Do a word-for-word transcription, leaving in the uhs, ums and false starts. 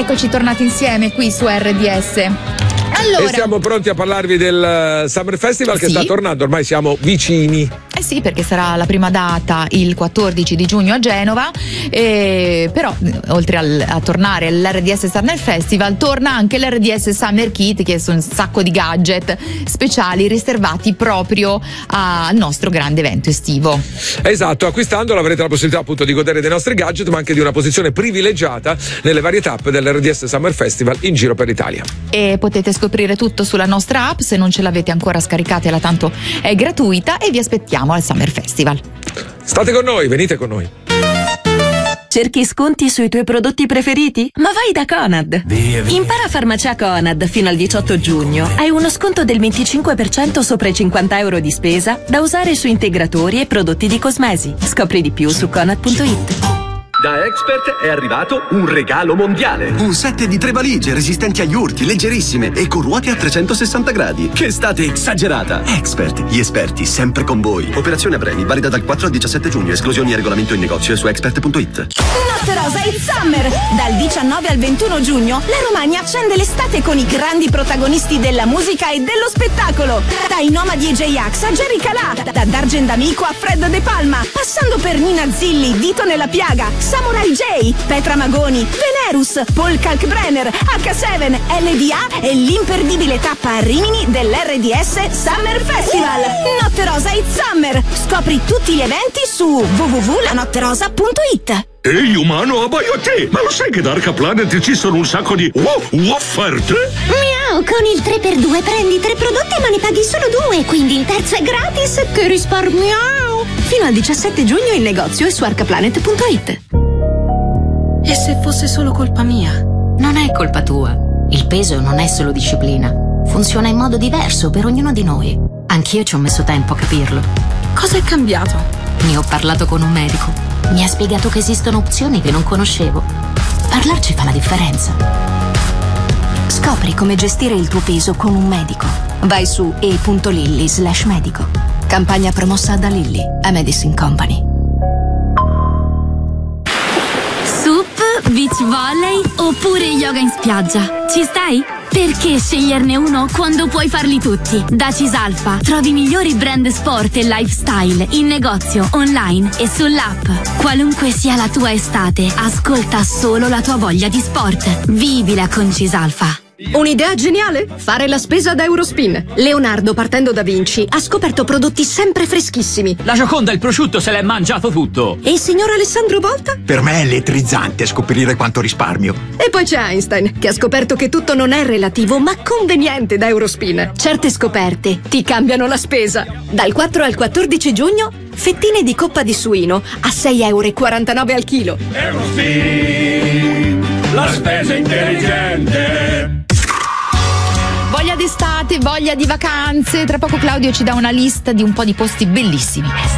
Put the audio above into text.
eccoci tornati insieme qui su R D S. Allora, e siamo pronti a parlarvi del Summer Festival che sì. sta tornando, ormai siamo vicini. Eh sì, perché sarà la prima data il quattordici di giugno a Genova, e però oltre al, a tornare all'R D S Summer Festival torna anche l'R D S Summer Kit, che sono un sacco di gadget speciali riservati proprio al nostro grande evento estivo. Esatto, acquistandolo avrete la possibilità appunto di godere dei nostri gadget, ma anche di una posizione privilegiata nelle varie tappe dell'R D S Summer Festival in giro per l'Italia. E potete scoprire tutto sulla nostra app, se non ce l'avete ancora scaricatela tanto è gratuita, e vi aspettiamo al Summer Festival. State con noi, venite con noi. Cerchi sconti sui tuoi prodotti preferiti? Ma vai da Conad! Via, via. Impara Farmacia Conad fino al diciotto giugno. Hai uno sconto del venticinque per cento sopra i cinquanta euro di spesa da usare su integratori e prodotti di cosmesi. Scopri di più su conad punto it. Da Expert è arrivato un regalo mondiale. Un set di tre valigie resistenti agli urti, leggerissime e con ruote a trecentosessanta gradi. Che estate esagerata! Expert, gli esperti sempre con voi. Operazione a premi, valida dal quattro al diciassette giugno. Esclusioni e regolamento in negozio e su expert punto it. Notte Rosa It's Summer! Dal diciannove al ventuno giugno la Romagna accende l'estate con i grandi protagonisti della musica e dello spettacolo. Dai Nomadi e J-Ax a Jerry Calà, da Dargen D'Amico a Fred De Palma, passando per Nina Zilli, Dito nella Piaga, Samurai J, Petra Magoni, Venerus, Paul Kalkbrenner, H sette, L D A e l'imperdibile tappa a Rimini dell'R D S Summer Festival. Notte Rosa It's Summer! Scopri tutti gli eventi su w w w punto la notte rosa punto it. Ehi umano, abbaio a te! Ma lo sai che da Arca Planet ci sono un sacco di wow, offerte? Miau, con il tre per due prendi tre prodotti ma ne paghi solo due, quindi il terzo è gratis. Che risparmiao! Fino al diciassette giugno in negozio e su arca planet punto it. E se fosse solo colpa mia? Non è colpa tua. Il peso non è solo disciplina. Funziona in modo diverso per ognuno di noi. Anch'io ci ho messo tempo a capirlo. Cosa è cambiato? Ne ho parlato con un medico. Mi ha spiegato che esistono opzioni che non conoscevo. Parlarci fa la differenza. Scopri come gestire il tuo peso con un medico. Vai su e punto lilly slash medico. Campagna promossa da Lilly, a Medicine Company. Sup, beach volley oppure yoga in spiaggia? Ci stai? Perché sceglierne uno quando puoi farli tutti? Da Cisalfa trovi i migliori brand sport e lifestyle in negozio, online e sull'app. Qualunque sia la tua estate, ascolta solo la tua voglia di sport. Vivila con Cisalfa. Un'idea geniale? Fare la spesa da Eurospin. Leonardo, partendo da Vinci, ha scoperto prodotti sempre freschissimi. La Gioconda, il prosciutto, se l'è mangiato tutto. E il signor Alessandro Volta? Per me è elettrizzante scoprire quanto risparmio. E poi c'è Einstein, che ha scoperto che tutto non è relativo, ma conveniente da Eurospin. Certe scoperte ti cambiano la spesa. Dal quattro al quattordici giugno, fettine di coppa di suino a sei euro e quarantanove al chilo. Eurospin, la spesa intelligente. Voglia d'estate, voglia di vacanze. Tra poco Claudio ci dà una lista di un po' di posti bellissimi.